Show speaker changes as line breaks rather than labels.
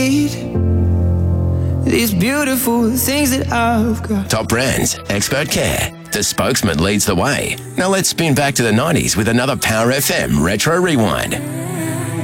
These beautiful things that I've got.
Top brands, expert care. The Spokesman leads the way. Now let's spin back to the 90s with another Power FM Retro Rewind.